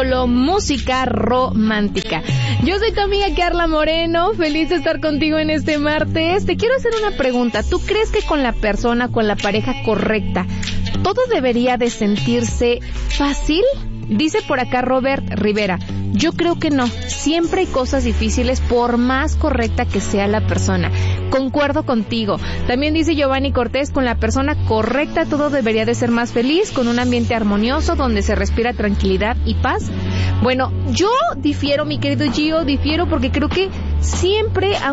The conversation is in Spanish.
solo música romántica. Yo soy tu amiga Carla Moreno, feliz de estar contigo en este martes. Te quiero hacer una pregunta. ¿Tú crees que con la persona, con la pareja correcta, todo debería de sentirse fácil? Dice por acá Robert Rivera, yo creo que no, siempre hay cosas difíciles por más correcta que sea la persona. Concuerdo contigo. También dice Giovanni Cortés, con la persona correcta todo debería de ser más feliz, con un ambiente armonioso donde se respira tranquilidad y paz. Bueno, yo difiero, mi querido Gio, difiero porque creo que siempre,